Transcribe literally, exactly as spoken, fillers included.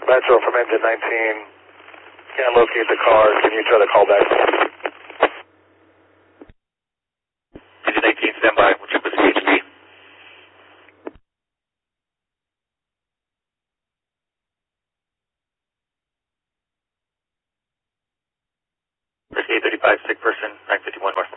Metro from engine nineteen. Can't locate the car. Can you try to call back? Engine nineteen, stand by. We'll check with C H P. eight thirty-five, sick person, nine fifty-one north.